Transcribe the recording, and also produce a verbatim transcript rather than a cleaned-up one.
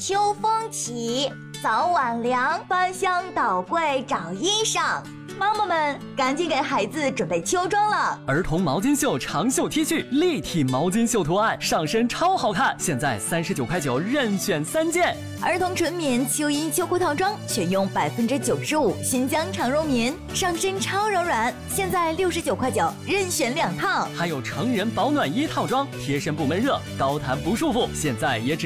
秋风起，早晚凉，翻箱倒柜找衣裳。妈妈们，赶紧给孩子准备秋装了。 儿童毛巾袖长袖 T 恤，立体毛巾袖图案，上身超好看，现在三十九块九，任选三件。 儿童纯棉秋衣秋裤套装，选用百分之九十五新疆长绒棉，上身超柔软，现在六十九块九，任选两套。 还有成人保暖衣套装，贴身不闷热，高弹不束缚，现在也只